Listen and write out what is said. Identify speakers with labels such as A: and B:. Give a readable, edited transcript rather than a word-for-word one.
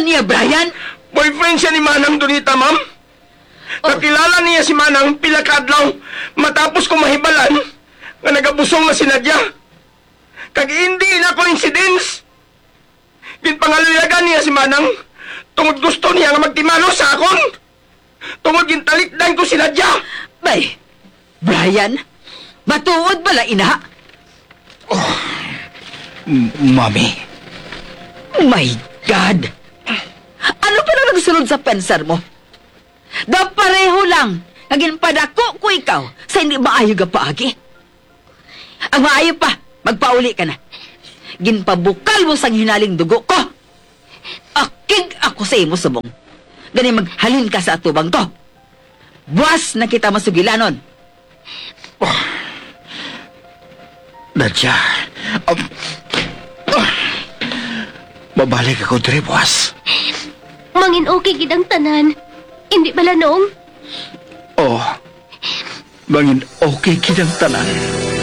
A: niya, Brian?
B: Boyfriend siya ni Manang Donita, ma'am. Nakilala niya si Manang pila ka adlaw matapos ko mahibalan nga nagabusong na si Nadia. Kag hindi na coincidence. Ginpangaluyagan niya si Manang tungod gusto niya nga magtimano sa akon. Tungod gintalikdan ko si Nadia.
A: Bay, Brian, matuod bala, ina?
C: Mami.
A: My God! Ano pa na nagsunod sa pensar mo? Da pareho lang, naging padako ko ikaw sa hindi maayo ga paagi. Ang maayo pa, magpauli ka na. Ginpabukal mo sang hinaling dugo ko. Akig ako sa imo subong. Gani maghalin ka sa atubang to. Buwas na kita masugilanon.
C: Nadia, mabalik ako diri, buwas.
D: Mangin okay gidang tanan. Hindi bala noong?
C: Oh, bangin okay kitang tanan.